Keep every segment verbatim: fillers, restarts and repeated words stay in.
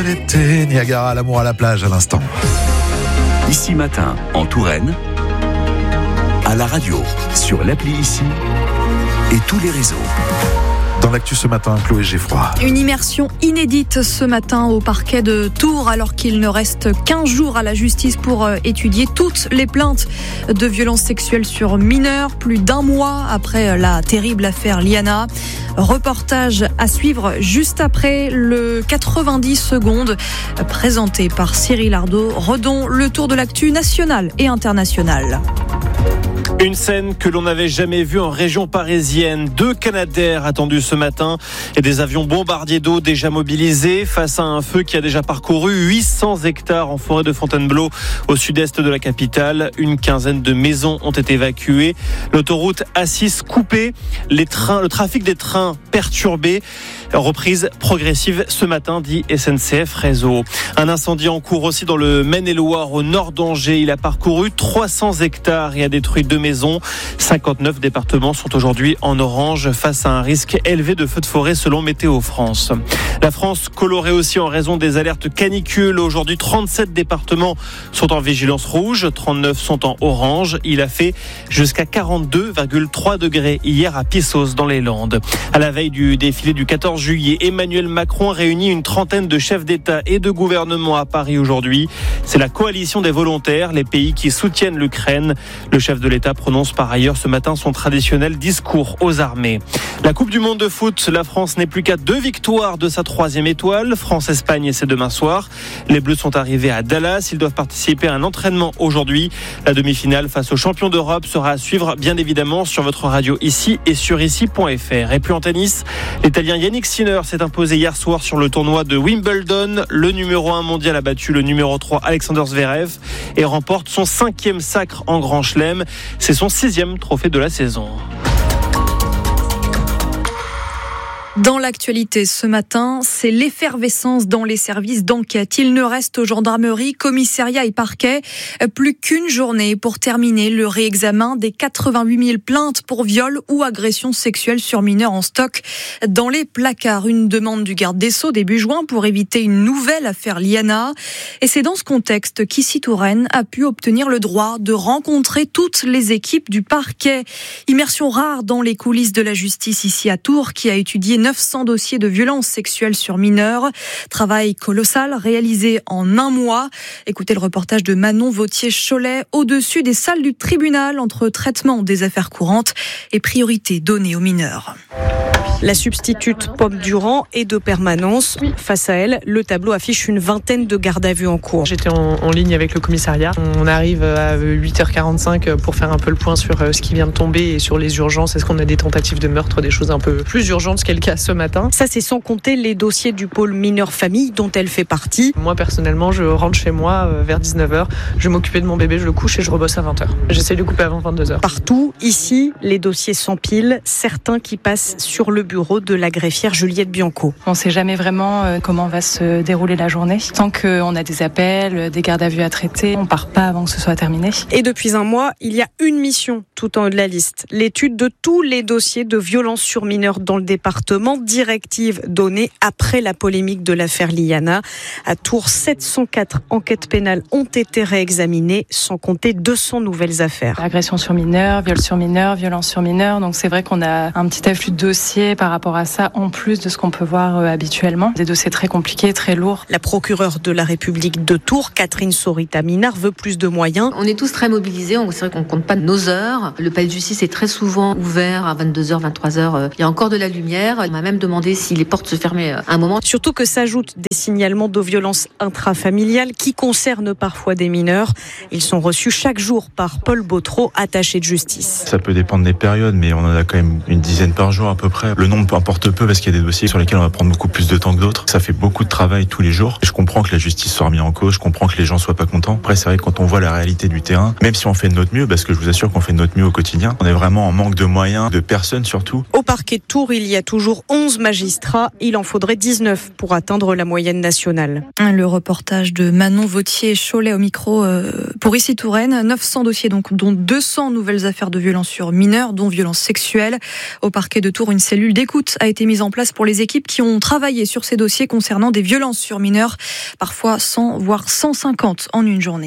l'été. Niagara, l'amour à la plage à l'instant. Ici Matin, en Touraine, à la radio, sur l'appli Ici et tous les réseaux. Dans l'actu ce matin, Chloé Geffroy. Une immersion inédite ce matin au parquet de Tours, alors qu'il ne reste qu'un jour à la justice pour étudier toutes les plaintes de violences sexuelles sur mineurs, plus d'un mois après la terrible affaire Liana. Reportage à suivre juste après le quatre-vingt-dix secondes présenté par Cyril Ardo. Redons le tour de l'actu nationale et internationale. Une scène que l'on n'avait jamais vue en région parisienne. Deux Canadair attendus ce matin et des avions bombardiers d'eau déjà mobilisés face à un feu qui a déjà parcouru huit cents hectares en forêt de Fontainebleau au sud-est de la capitale. Une quinzaine de maisons ont été évacuées. L'autoroute A six coupée, les trains, le trafic des trains perturbé. Reprise progressive ce matin, dit S N C F Réseau. Un incendie en cours aussi dans le Maine-et-Loire au nord d'Angers. Il a parcouru trois cents hectares et a détruit deux maisons. cinquante-neuf départements sont aujourd'hui en orange face à un risque élevé de feux de forêt selon Météo France. La France colorée aussi en raison des alertes canicules. Aujourd'hui, trente-sept départements sont en vigilance rouge, trente-neuf sont en orange. Il a fait jusqu'à quarante-deux virgule trois degrés hier à Pissos dans les Landes. À la veille du défilé du quatorze juillet, Emmanuel Macron réunit une trentaine de chefs d'État et de gouvernement à Paris aujourd'hui. C'est la coalition des volontaires, les pays qui soutiennent l'Ukraine. Le chef de l'État prononce par ailleurs ce matin son traditionnel discours aux armées. La Coupe du Monde de foot, la France n'est plus qu'à deux victoires de sa troisième étoile. France-Espagne, c'est demain soir. Les Bleus sont arrivés à Dallas. Ils doivent participer à un entraînement aujourd'hui. La demi-finale face aux champions d'Europe sera à suivre, bien évidemment, sur votre radio ici et sur ici point f r. Et puis en tennis, l'Italien Yannick Sinner s'est imposé hier soir sur le tournoi de Wimbledon. Le numéro un mondial a battu le numéro trois Alexander Zverev et remporte son cinquième sacre en Grand Chelem. C'est son sixième trophée de la saison. Dans l'actualité ce matin, c'est l'effervescence dans les services d'enquête. Il ne reste aux gendarmeries, commissariats et parquets plus qu'une journée pour terminer le réexamen des quatre-vingt-huit mille plaintes pour viol ou agression sexuelle sur mineurs en stock dans les placards. Une demande du garde des Sceaux début juin pour éviter une nouvelle affaire Liana. Et c'est dans ce contexte qu'Ici Touraine a pu obtenir le droit de rencontrer toutes les équipes du parquet. Immersion rare dans les coulisses de la justice ici à Tours, qui a étudié neuf cents dossiers de violences sexuelles sur mineurs. Travail colossal réalisé en un mois. Écoutez le reportage de Manon Vautier-Cholet au-dessus des salles du tribunal entre traitement des affaires courantes et priorité donnée aux mineurs. La substitute Pomme Durand est de permanence. Face à elle, le tableau affiche une vingtaine de gardes à vue en cours. J'étais en, en ligne avec le commissariat. On arrive à huit heures quarante-cinq pour faire un peu le point sur ce qui vient de tomber et sur les urgences. Est-ce qu'on a des tentatives de meurtre, des choses un peu plus urgentes, ce qui est le cas ce matin. Ça, c'est sans compter les dossiers du pôle mineur famille dont elle fait partie. Moi, personnellement, je rentre chez moi vers dix-neuf heures. Je vais m'occuper de mon bébé, je le couche et je rebosse à vingt heures. J'essaie de couper avant vingt-deux heures. Partout, ici, les dossiers s'empilent. Certains qui passent sur le bureau de la greffière Juliette Bianco. On ne sait jamais vraiment comment va se dérouler la journée. Tant qu'on a des appels, des gardes à vue à traiter, on ne part pas avant que ce soit terminé. Et depuis un mois, il y a une mission tout en haut de la liste. L'étude de tous les dossiers de violences sur mineurs dans le département. Directive donnée après la polémique de l'affaire Liana. À Tours, sept cent quatre enquêtes pénales ont été réexaminées, sans compter deux cents nouvelles affaires. Agression sur mineurs, viol sur mineurs, violence sur mineurs. Donc c'est vrai qu'on a un petit afflux de dossiers par rapport à ça, en plus de ce qu'on peut voir euh, habituellement. Des dossiers très compliqués, très lourds. La procureure de la République de Tours, Catherine Sorita-Minard, veut plus de moyens. On est tous très mobilisés, c'est vrai qu'on ne compte pas nos heures. Le palais de justice est très souvent ouvert à vingt-deux heures, vingt-trois heures. Il y a encore de la lumière. On m'a même demandé si les portes se fermaient un moment. Surtout que s'ajoutent des signalements de violences intrafamiliales qui concernent parfois des mineurs. Ils sont reçus chaque jour par Paul Bautreau, attaché de justice. Ça peut dépendre des périodes, mais on en a quand même une dizaine par jour à peu près. Le nombre importe peu parce qu'il y a des dossiers sur lesquels on va prendre beaucoup plus de temps que d'autres. Ça fait beaucoup de travail tous les jours. Je comprends que la justice soit remise en cause, je comprends que les gens soient pas contents. Après, c'est vrai que quand on voit la réalité du terrain, même si on fait de notre mieux, parce que je vous assure qu'on fait de notre mieux au quotidien, on est vraiment en manque de moyens, de personnes surtout. Au parquet de Tours, il y a toujours pour onze magistrats. Il en faudrait dix-neuf pour atteindre la moyenne nationale. Le reportage de Manon Vautier-Cholet au micro euh, pour Ici Touraine. neuf cents dossiers, donc, dont deux cents nouvelles affaires de violence sur mineurs, dont violences sexuelles. Au parquet de Tours, une cellule d'écoute a été mise en place pour les équipes qui ont travaillé sur ces dossiers concernant des violences sur mineurs, parfois cent voire cent cinquante en une journée.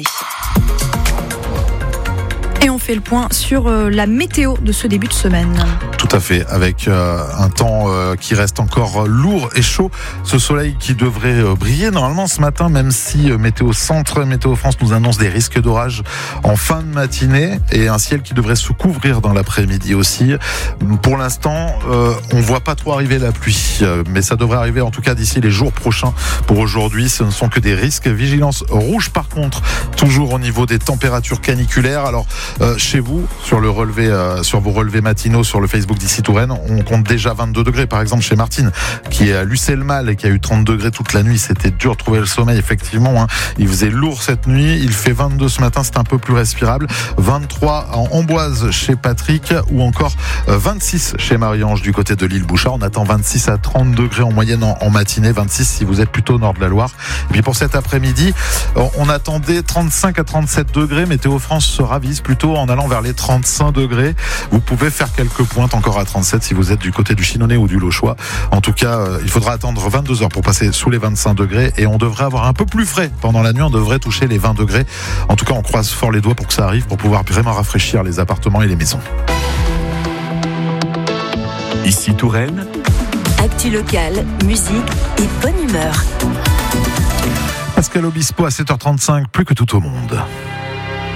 Et on fait le point sur la météo de ce début de semaine. Tout à fait, avec euh, un temps euh, qui reste encore lourd et chaud. Ce soleil qui devrait euh, briller normalement ce matin, même si euh, Météo Centre, Météo France nous annonce des risques d'orage en fin de matinée et un ciel qui devrait se couvrir dans l'après-midi aussi. Pour l'instant, euh, on voit pas trop arriver la pluie, euh, mais ça devrait arriver en tout cas d'ici les jours prochains. Pour aujourd'hui, ce ne sont que des risques. Vigilance rouge par contre, toujours au niveau des températures caniculaires. Alors, Euh, chez vous, sur le relevé, euh, sur vos relevés matinaux sur le Facebook d'Ici Touraine, on compte déjà vingt-deux degrés. Par exemple, chez Martine, qui est à Lucé-le-Mal et qui a eu trente degrés toute la nuit. C'était dur de trouver le sommeil, effectivement. Hein. Il faisait lourd cette nuit. Il fait vingt-deux ce matin. C'est un peu plus respirable. vingt-trois en Amboise chez Patrick ou encore vingt-six chez Marie-Ange du côté de l'île Bouchard. On attend vingt-six à trente degrés en moyenne en, en matinée. vingt-six si vous êtes plutôt au nord de la Loire. Et puis pour cet après-midi, on attendait trente-cinq à trente-sept degrés. Météo France se ravise plutôt en allant vers les trente-cinq degrés. Vous pouvez faire quelques pointes encore à trente-sept si vous êtes du côté du Chinonais ou du Lochois. En tout cas, euh, il faudra attendre vingt-deux heures pour passer sous les vingt-cinq degrés et on devrait avoir un peu plus frais pendant la nuit. On devrait toucher les vingt degrés. En tout cas, on croise fort les doigts pour que ça arrive, pour pouvoir vraiment rafraîchir les appartements et les maisons. Ici Touraine. Actu locale, musique et bonne humeur. Pascal Obispo à sept heures trente-cinq, plus que tout au monde.